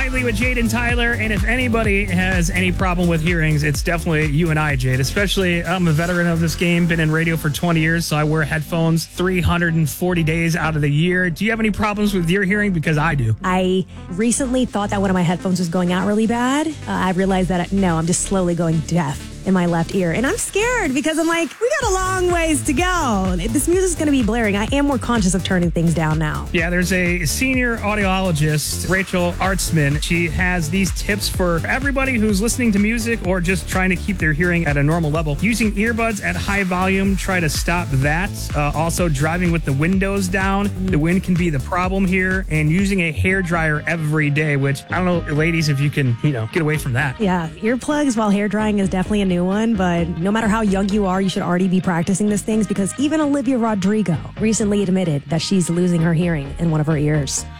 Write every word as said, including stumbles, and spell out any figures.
Nightly with Jade and Tyler, and if anybody has any problem with hearings, it's definitely you and I, Jade. Especially, I'm a veteran of this game, been in radio for twenty years, so I wear headphones three hundred forty days out of the year. Do you have any problems with your hearing? Because I do. I recently thought that one of my headphones was going out really bad. Uh, I realized that, no, I'm just slowly going deaf in my left ear. And I'm scared because I'm like, we got a long ways to go. This music's going to be blaring. I am more conscious of turning things down now. Yeah, there's a senior audiologist, Rachel Artsman. She has these tips for everybody who's listening to music or just trying to keep their hearing at a normal level. Using earbuds at high volume, try to stop that. Uh, also, driving with the windows down. Mm. The wind can be the problem here. And using a hairdryer every day, which, I don't know, ladies, if you can, you know, get away from that. Yeah, earplugs while hair drying is definitely a new one, but no matter how young you are, you should already be practicing these things because even Olivia Rodrigo recently admitted that she's losing her hearing in one of her ears.